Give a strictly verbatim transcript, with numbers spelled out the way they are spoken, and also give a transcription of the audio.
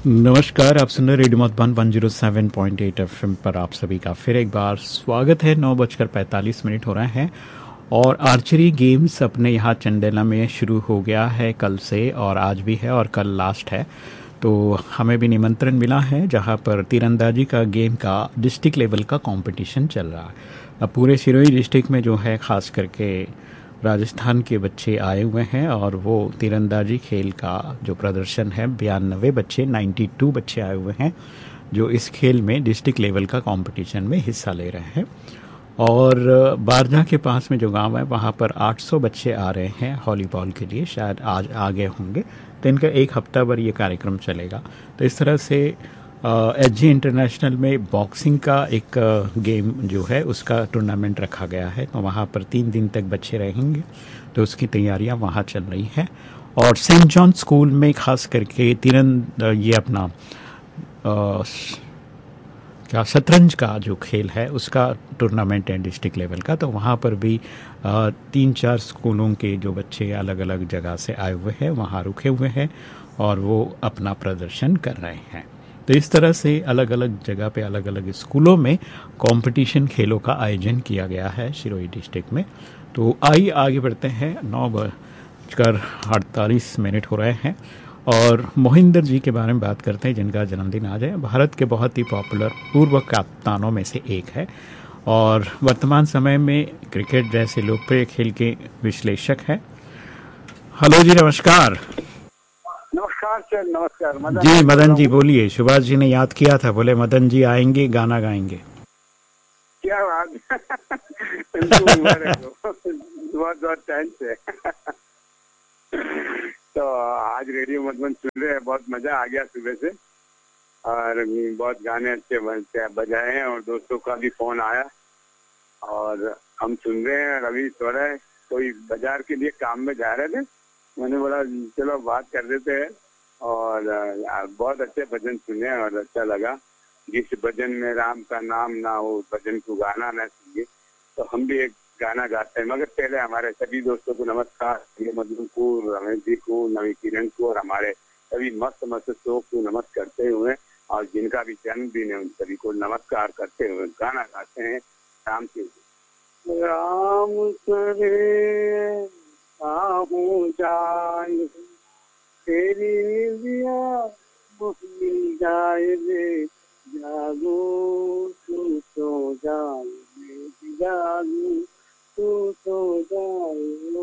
नमस्कार, आप सुन रहे radio Madhuban one zero seven point eight FM पर आप सभी का फिर एक बार स्वागत है। नौ बजकर पैंतालीस मिनट हो रहे हैं और आर्चरी गेम्स अपने यहाँ चंडेला में शुरू हो गया है कल से, और आज भी है और कल लास्ट है। तो हमें भी निमंत्रण मिला है जहाँ पर तीरंदाजी का गेम का डिस्ट्रिक्ट लेवल का कंपटीशन चल रहा है। अब पूरे सिरोही डिस्ट्रिक्ट में जो है ख़ास करके राजस्थान के बच्चे आए हुए हैं और वो तीरंदाजी खेल का जो प्रदर्शन है, बयानवे बच्चे बानवे बच्चे आए हुए हैं जो इस खेल में डिस्ट्रिक्ट लेवल का कंपटीशन में हिस्सा ले रहे हैं। और बारजा के पास में जो गांव है वहाँ पर आठ सौ बच्चे आ रहे हैं वॉलीबॉल के लिए, शायद आज आ गए होंगे। तो इनका एक हफ्ता भर ये कार्यक्रम चलेगा। तो इस तरह से एच जी इंटरनेशनल में बॉक्सिंग का एक अ, गेम जो है उसका टूर्नामेंट रखा गया है, तो वहाँ पर तीन दिन तक बच्चे रहेंगे। तो उसकी तैयारियाँ वहाँ चल रही हैं। और सेंट जॉन स्कूल में खास करके तीरंद ये अपना अ, क्या शतरंज का जो खेल है उसका टूर्नामेंट है डिस्ट्रिक्ट लेवल का। तो वहाँ पर भी अ, तीन चार स्कूलों के जो बच्चे अलग अलग जगह से आए हुए हैं वहाँ रुके हुए हैं और वो अपना प्रदर्शन कर रहे हैं। तो इस तरह से अलग अलग जगह पे अलग अलग स्कूलों में कंपटीशन खेलों का आयोजन किया गया है सिरोही डिस्ट्रिक्ट में। तो आइए आगे बढ़ते हैं। नौ बजकर अड़तालीस मिनट हो रहे हैं और मोहिंदर जी के बारे में बात करते हैं जिनका जन्मदिन आज है। भारत के बहुत ही पॉपुलर पूर्व कप्तानों में से एक है और वर्तमान समय में क्रिकेट जैसे लोकप्रिय खेल के विश्लेषक हैं। हेलो जी, नमस्कार। नमस्कार सर, नमस्कार। मदन जी बोल मदन रहा जी हूँ। बोलिए। सुभाष जी ने याद किया था, बोले मदन जी आएंगे गाना गाएंगे। क्या बात उनको उम्र है जो बहुत बहुत टाइम से तो आज रेडियो मधुबन सुन रहे हैं, बहुत मजा आ गया सुबह से। और बहुत गाने अच्छे बनते बजाए हैं और दोस्तों का भी फोन आया और हम सुन रहे हैं। रवि थोड़ा कोई बाजार के लिए काम में जा रहे थे, मैंने बोला चलो बात कर देते हैं। और आ, बहुत अच्छे भजन सुने और अच्छा लगा। जिस भजन में राम का नाम ना हो भजन को गाना ना सुनिए। तो हम भी एक गाना गाते हैं, मगर पहले हमारे सभी दोस्तों को नमस्कार। ये मधुर को, रमेश जी को, नवी किरण को और हमारे सभी मस्त मस्त शो को नमस्कार करते हुए और जिनका भी जन्मदिन है उन सभी को नमस्कार करते हुए गाना गाते हैं। राम के राम करे आहू जाए तेरी दिया मुस्लिम जाए रे जागो तू तो जाए जागो तू तो जाए।